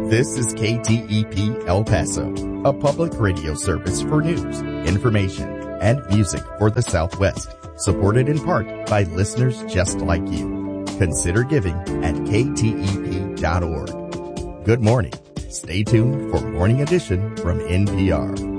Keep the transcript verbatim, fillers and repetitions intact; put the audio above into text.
This is K T E P El Paso, a public radio service for news, information, and music for the Southwest, supported in part by listeners just like you. Consider giving at K T E P dot org. Good morning. Stay tuned for Morning Edition from N P R.